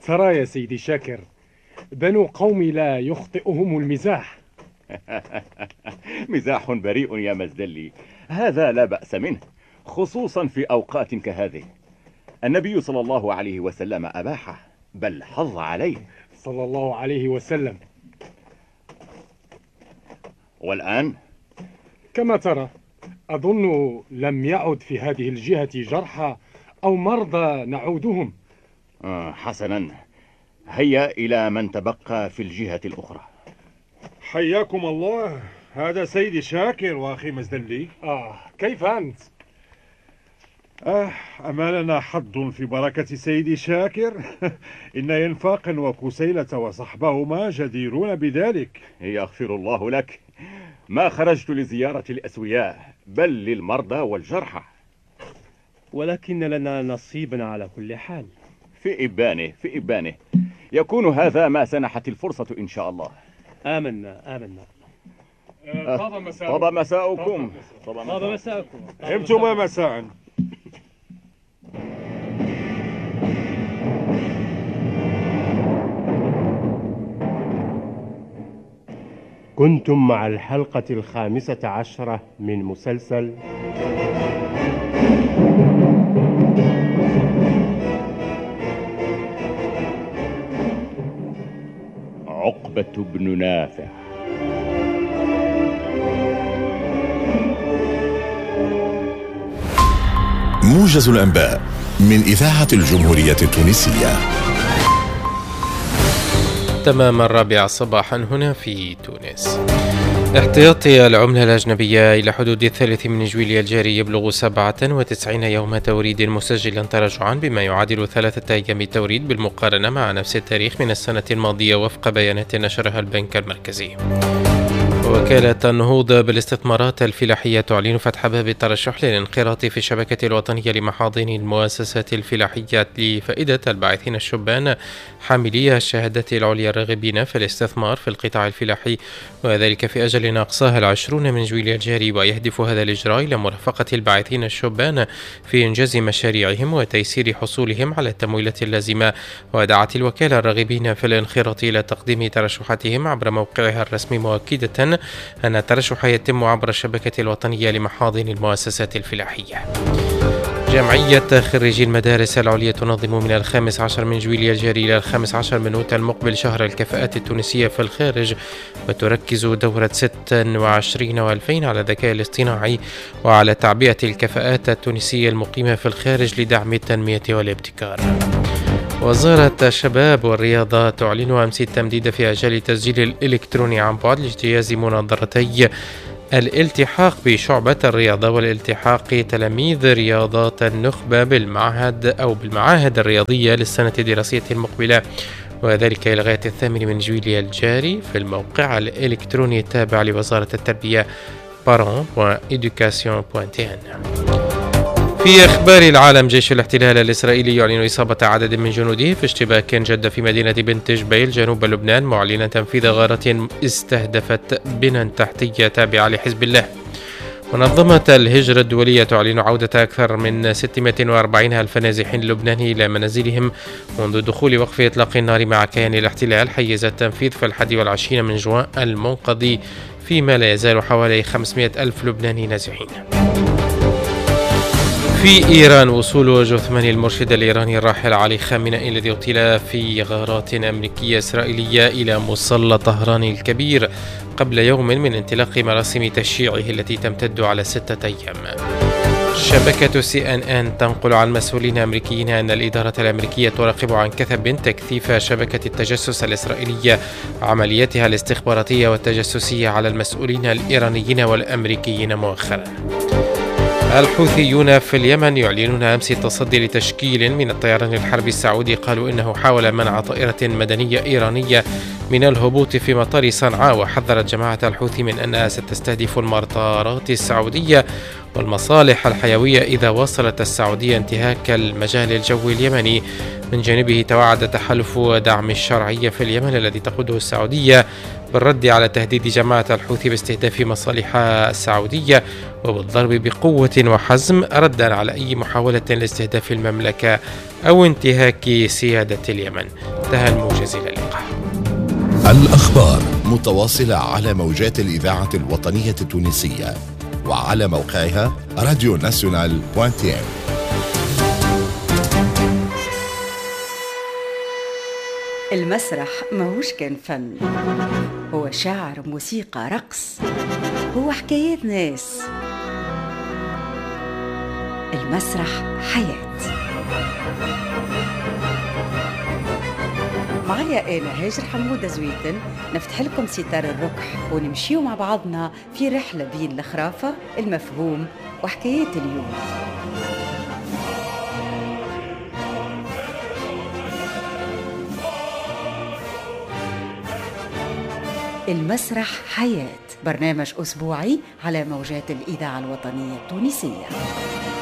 ترى يا سيدي شاكر، بنو قومي لا يخطئهم المزاح. مزاح بريء يا مزدلي، هذا لا بأس منه، خصوصا في أوقات كهذه. النبي صلى الله عليه وسلم أباحه، بل حظ عليه صلى الله عليه وسلم. والآن كما ترى، أظن لم يعد في هذه الجهة جرحى أو مرضى نعودهم. حسنا، هيا إلى من تبقى في الجهة الأخرى. حياكم الله، هذا سيدي شاكر وأخي مزدلي. كيف أنت؟ أما لنا حظ في بركة سيدي شاكر. إن ينفاقا وكسيلة وصحبهما جديرون بذلك. يغفر الله لك، ما خرجت لزيارة الأسوياء بل للمرضى والجرحى. ولكن لنا نصيبا على كل حال. في إبانه يكون هذا ما سنحت الفرصة إن شاء الله. آمنا. طاب مساؤكم. همتما مساء. كنتم مع الحلقة 15 من مسلسل عقبة بن نافع. موجز الأنباء من إذاعة الجمهورية التونسية. تمام 4 صباحا هنا في تونس. احتياطي العملة الأجنبية إلى حدود 3 من جويلية الجاري يبلغ 97 يوم توريد مسجلا تراجعا، بما يعادل 3 أيام توريد بالمقارنة مع نفس التاريخ من السنة الماضية، وفق بيانات نشرها البنك المركزي. وكالة النهوض بالاستثمارات الفلاحية تعلن فتح باب الترشح للانخراط في الشبكة الوطنية لمحاضن المؤسسات الفلاحية لفائدة الباعثين الشبان حاملي الشهادات العليا الراغبين في الاستثمار في القطاع الفلاحي، وذلك في أجل أقصاها 20 من جويلية الجاري. ويهدف هذا الإجراء إلى مرافقة الباعثين الشبان في إنجاز مشاريعهم وتيسير حصولهم على التمويلات اللازمة. ودعت الوكالة الراغبين في الانخراط إلى تقديم ترشحاتهم عبر موقعها الرسمي، مؤكدة أن الترشح يتم عبر الشبكة الوطنية لمحاضن المؤسسات الفلاحية. جمعية خريجي المدارس العليا تنظم من 15 من جويلية الجاري إلى 15 من أوت المقبل شهر الكفاءات التونسية في الخارج، وتركز دورة 26 و2000 على الذكاء الاصطناعي وعلى تعبئة الكفاءات التونسية المقيمة في الخارج لدعم التنمية والابتكار. وزارة الشباب والرياضة تعلن أمس التمديد في أجال التسجيل الإلكتروني عن بعد لاجتياز مناظرتي الالتحاق بشعبة الرياضة والالتحاق تلاميذ رياضات النخبة بالمعاهد الرياضية للسنة الدراسية المقبلة، وذلك إلى غاية 8 من جويلية الجاري في الموقع الإلكتروني التابع لوزارة التربية parents.education.tn. في أخبار العالم، جيش الاحتلال الإسرائيلي يعلن إصابة عدد من جنوده في اشتباك جد في مدينة بنت جبيل جنوب لبنان، معلنا تنفيذ غارة استهدفت بنى تحتية تابعة لحزب الله. منظمة الهجرة الدولية تعلن عودة أكثر من 640 ألف نازح لبناني إلى منازلهم منذ دخول وقف إطلاق النار مع كيان الاحتلال حيز التنفيذ في 21 من جوان المنقضي، فيما لا يزال حوالي 500 ألف لبناني نازحين. في إيران، وصول جثمان المرشد الإيراني الراحل علي خامنئي الذي اغتيل في غارات أمريكية إسرائيلية إلى مصلى طهران الكبير قبل يوم من انطلاق مراسم تشييعه التي تمتد على 6 أيام. شبكة CNN تنقل عن مسؤولين أمريكيين أن الإدارة الأمريكية تراقب عن كثب تكثيف شبكة التجسس الإسرائيلية عملياتها الاستخباراتية والتجسسية على المسؤولين الإيرانيين والأمريكيين مؤخرا. الحوثيون في اليمن يعلنون أمس التصدي لتشكيل من الطيران الحربي السعودي قالوا إنه حاول منع طائرة مدنية إيرانية من الهبوط في مطار صنعاء، وحذرت جماعة الحوثي من أنها ستستهدف المطارات السعودية والمصالح الحيوية إذا وصلت السعودية انتهاك المجال الجوي اليمني. من جانبه توعد تحالف دعم الشرعية في اليمن الذي تقوده السعودية بالرد على تهديد جماعة الحوثي باستهداف مصالح السعودية وبالضرب بقوة وحزم ردا على أي محاولة لاستهداف المملكة أو انتهاك سيادة اليمن. انتهى الموجز، إلى اللقاء. الأخبار متواصلة على موجات الإذاعة الوطنية التونسية وعلى موقعها radionational.tn. المسرح ماهوش كان فن، هو شعر، موسيقى، رقص، هو حكايات ناس. المسرح حياة. معايا أنا هاجر حمودة زويتن نفتح لكم ستار الركح ونمشيو مع بعضنا في رحلة بين الخرافة، المفهوم وحكايات اليوم. المسرح حياة، برنامج أسبوعي على موجات الإذاعة الوطنية التونسية.